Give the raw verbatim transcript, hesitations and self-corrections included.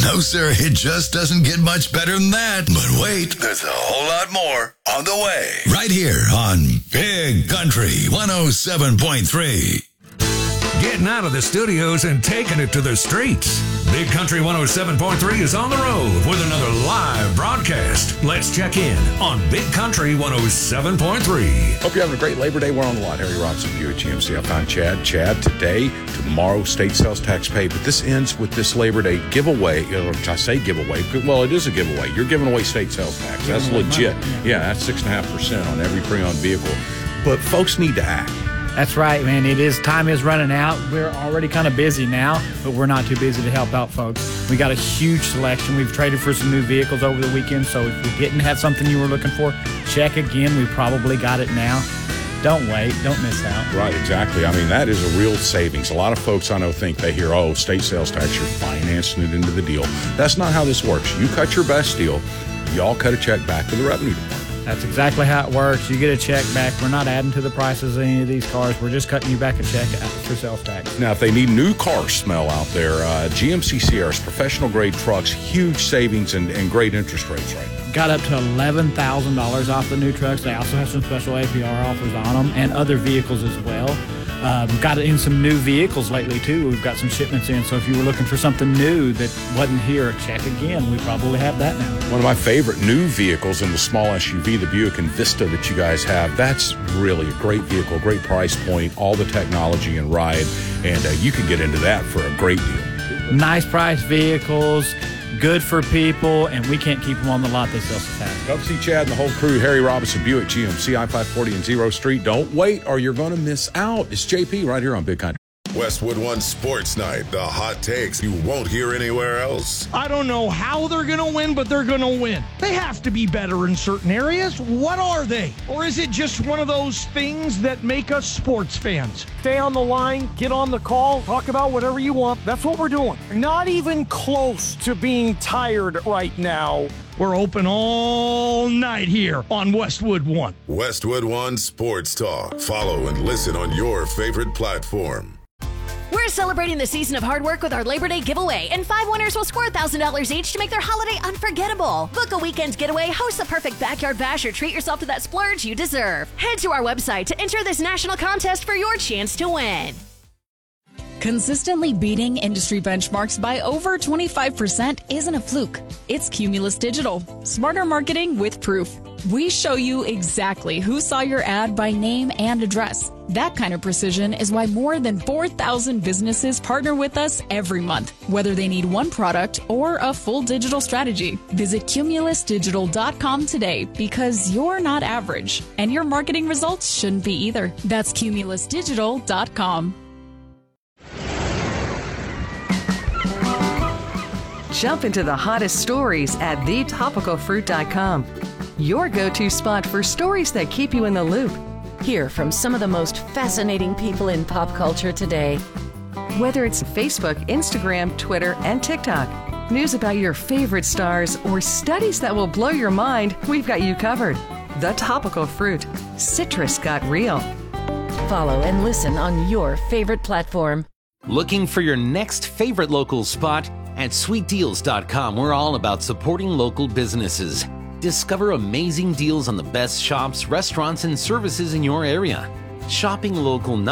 No, sir, it just doesn't get much better than that. But wait, there's a whole lot more on the way. Right here on Big Country one oh seven point three. Getting out of the studios and taking it to the streets. Big Country one oh seven point three is on the road with another live broadcast. Let's check in on Big Country one oh seven point three. Hope you're having a great Labor Day. We're on the lot. Harry Robinson, Buick G M C. I found Chad. Chad, today, tomorrow, state sales tax paid. But this ends with this Labor Day giveaway. Or I say giveaway. Well, it is a giveaway. You're giving away state sales tax. That's legit. Yeah, that's six point five percent on every pre-owned vehicle. But folks need to act. That's right, man. It is. Time is running out. We're already kind of busy now, but we're not too busy to help out folks. We got a huge selection. We've traded for some new vehicles over the weekend, so if you didn't have something you were looking for, check again. We probably got it now. Don't wait. Don't miss out. Right, exactly. I mean, that is a real savings. A lot of folks I know think they hear, oh, state sales tax, you're financing it into the deal. That's not how this works. You cut your best deal. Y'all cut a check back to the revenue department. That's exactly how it works. You get a check back. We're not adding to the prices of any of these cars. We're just cutting you back a check for sales tax. Now, if they need new car smell out there, uh, G M C Sierras, professional grade trucks, huge savings and, and great interest rates right now. Got up to eleven thousand dollars off the new trucks. They also have some special A P R offers on them and other vehicles as well. Um, got in some new vehicles lately, too. We've got some shipments in. So if you were looking for something new that wasn't here, check again. We probably have that now. One of my favorite new vehicles in the small S U V, the Buick Envista that you guys have. That's really a great vehicle, great price point, all the technology and ride. And uh, you can get into that for a great deal. Nice price vehicles. Good for people, and we can't keep them on the lot. They sell so fast. Come see Chad and the whole crew. Harry Robinson, Buick G M C, I five forty and Zero Street. Don't wait or you're going to miss out. It's J P right here on Big Country. Westwood One Sports Night. The hot takes you won't hear anywhere else. I don't know how they're going to win, but they're going to win. They have to be better in certain areas. What are they? Or is it just one of those things that make us sports fans? Stay on the line, get on the call, talk about whatever you want. That's what we're doing. Not even close to being tired right now. We're open all night here on Westwood One. Westwood One Sports Talk. Follow and listen on your favorite platform. We're celebrating the season of hard work with our Labor Day giveaway, and five winners will score one thousand dollars each to make their holiday unforgettable. Book a weekend getaway, host the perfect backyard bash, or treat yourself to that splurge you deserve. Head to our website to enter this national contest for your chance to win. Consistently beating industry benchmarks by over twenty-five percent isn't a fluke. It's Cumulus Digital. Smarter marketing with proof. We show you exactly who saw your ad by name and address. That kind of precision is why more than four thousand businesses partner with us every month, whether they need one product or a full digital strategy. Visit cumulus digital dot com today because you're not average, and your marketing results shouldn't be either. That's cumulus digital dot com. Jump into the hottest stories at the topical fruit dot com. Your go-to spot for stories that keep you in the loop. Hear from some of the most fascinating people in pop culture today. Whether it's Facebook, Instagram, Twitter, and TikTok, news about your favorite stars, or studies that will blow your mind, we've got you covered. The Topical Fruit. Citrus got real. Follow and listen on your favorite platform. Looking for your next favorite local spot? At sweet deals dot com, we're all about supporting local businesses. Discover amazing deals on the best shops, restaurants, and services in your area. Shopping local